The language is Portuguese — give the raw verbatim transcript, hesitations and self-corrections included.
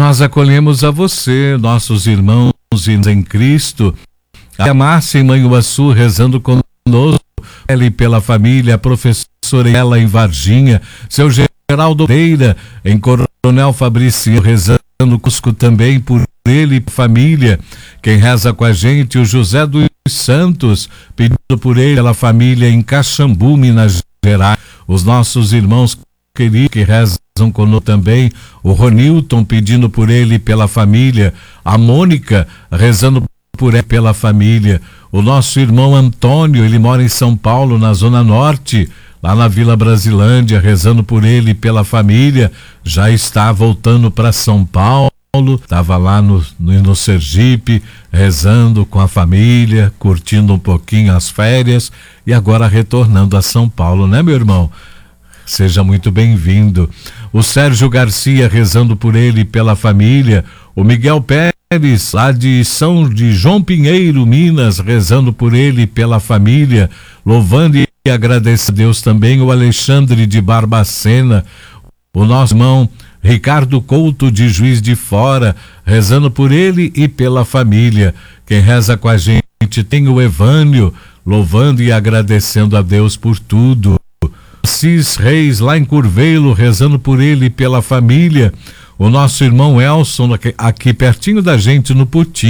nós acolhemos a você, nossos irmãos e em Cristo, a Márcia em Manhuaçu rezando conosco, ele pela família, a professora ela em Varginha, seu Geraldo Pereira em Coronel Fabrício rezando conosco também por ele e família. Quem reza com a gente, o José dos Santos, pedindo por ele pela família em Caxambu, Minas Gerais. Os nossos irmãos queridos que rezam conosco também, o Ronilton pedindo por ele pela família, a Mônica rezando por ele pela família, o nosso irmão Antônio, ele mora em São Paulo, na Zona Norte, lá na Vila Brasilândia, rezando por ele pela família, já está voltando para São Paulo, estava lá no, no, no Sergipe, rezando com a família, curtindo um pouquinho as férias e agora retornando a São Paulo, né, meu irmão? Seja muito bem-vindo. O Sérgio Garcia rezando por ele e pela família, o Miguel Pérez, lá de São de João Pinheiro, Minas, rezando por ele e pela família, louvando e agradecendo a Deus também, o Alexandre de Barbacena, o nosso irmão Ricardo Couto de Juiz de Fora, rezando por ele e pela família. Quem reza com a gente tem o Evânio, louvando e agradecendo a Deus por tudo. Cis Reis lá em Curvelo, rezando por ele e pela família. O nosso irmão Elson aqui, aqui pertinho da gente no Puti,